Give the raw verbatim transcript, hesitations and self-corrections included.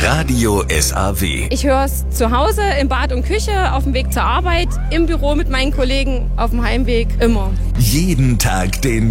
Radio S A W. Ich höre es zu Hause, im Bad und Küche, auf dem Weg zur Arbeit, im Büro mit meinen Kollegen, auf dem Heimweg, immer. Jeden Tag den